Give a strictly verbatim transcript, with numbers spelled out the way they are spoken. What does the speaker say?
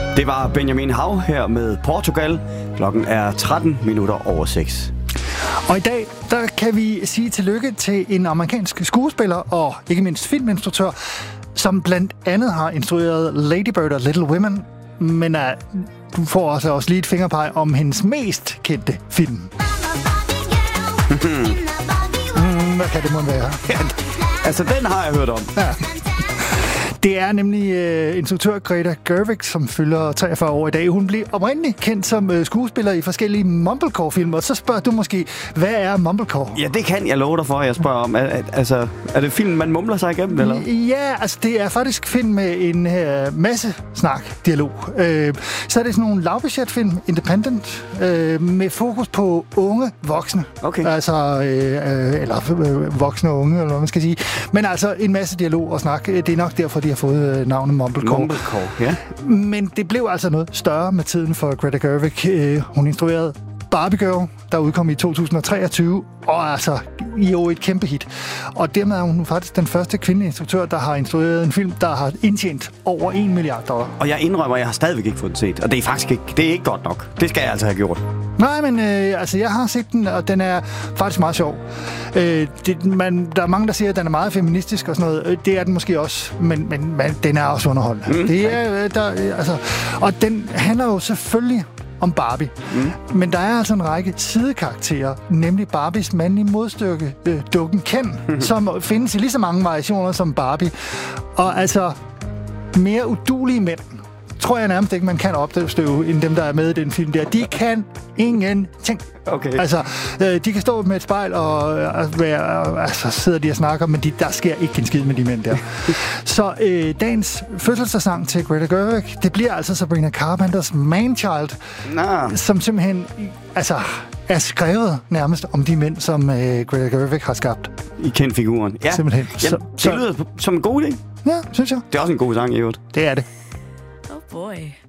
Det var Benjamin Hav her med Portugal. Klokken er tretten minutter over seks. Og i dag, der kan vi sige tillykke til en amerikansk skuespiller og ikke mindst filminstruktør, som blandt andet har instrueret Lady Bird og Little Women. Men uh, du får altså også lige et fingerpeg om hendes mest kendte film. mm, hvad kan det må være? Altså, den har jeg hørt om. Ja. Det er nemlig uh, instruktør Greta Gerwig, som fylder treogfyrre år i dag. Hun blev oprindeligt kendt som uh, skuespiller i forskellige Mumblecore-film. Og så spørger du måske, hvad er Mumblecore? Ja, det kan jeg love dig for, at jeg spørger om. Er, er, altså, er det film, man mumler sig igennem, eller? Ja, altså det er faktisk film med en uh, masse snak, dialog. Uh, så er det sådan nogle lavbudgetfilm, independent, uh, med fokus på unge voksne. Okay. Altså, uh, uh, eller uh, voksne og unge, eller hvad man skal sige. Men altså en masse dialog og snak. Det er nok derfor, de har fået navnet Mumblecore. Mumblecore, ja. Men det blev altså noget større med tiden for Greta Gerwig. Hun instruerede Barbie Girl, der udkom i to tusind og treogtyve, og altså jo et kæmpe hit. Og dermed er hun faktisk den første kvindelige instruktør, der har instrueret en film, der har indtjent over en milliard dollar. Og jeg indrømmer, at jeg har stadigvæk ikke fået den set. Og det er faktisk ikke, det er ikke godt nok. Det skal jeg altså have gjort. Nej, men øh, altså, jeg har set den, og den er faktisk meget sjov. Øh, det, man, der er mange, der siger, at den er meget feministisk og sådan noget. Det er den måske også, men, men, men den er også underholdende. Mm. Det er, øh, der, øh, altså, og den handler jo selvfølgelig om Barbie. Mm. Men der er altså en række sidekarakterer, nemlig Barbies mandlige modstykke, øh, dukken Ken, mm. som findes i lige så mange variationer som Barbie. Og altså, mere udulige mænd, tror jeg nærmest ikke, man kan opstøve, end dem, der er med i den film der. De kan ingenting. Okay. Altså, øh, de kan stå med et spejl, og øh, være, altså, sidder de og snakker, men de, der sker ikke en skid med de mænd der. Så øh, dagens fødselsdagssang til Greta Gerwig, det bliver altså Sabrina Carpenters Man-Child, nah. som simpelthen altså, er skrevet nærmest om de mænd, som øh, Greta Gerwig har skabt. I kendt figuren. Ja, simpelthen. Ja, så, det lyder så, som en god idé. Ja, synes jeg. Det er også en god sang, i øvrigt. Det er det. Oh boy.